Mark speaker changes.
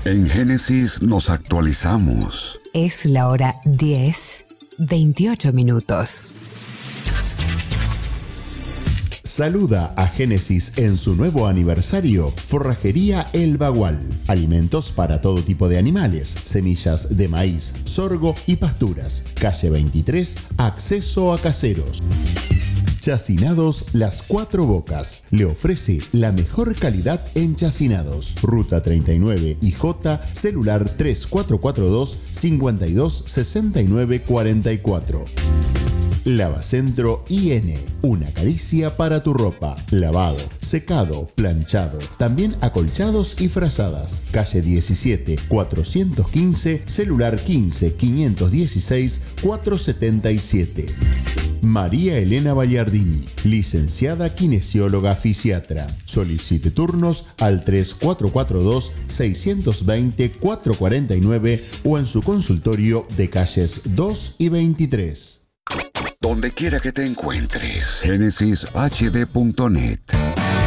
Speaker 1: En Génesis nos actualizamos.
Speaker 2: Es la hora 10:28.
Speaker 3: Saluda a Génesis en su nuevo aniversario Forrajería El Bagual. Alimentos para todo tipo de animales, semillas de maíz, sorgo y pasturas. Calle 23, acceso a Caseros. Chacinados Las Cuatro Bocas. Le ofrece la mejor calidad en chacinados. Ruta 39 IJ, celular 3442 52 69 44. Lavacentro IN, una caricia para tu ropa. Lavado, secado, planchado, también acolchados y frazadas. Calle 17, 415, celular 15 516 477. María Elena Ballardini, licenciada kinesióloga fisiatra. Solicite turnos al 3442-620-449 o en su consultorio de calles 2 y 23.
Speaker 1: Donde quiera que te encuentres, GenesisHD.net.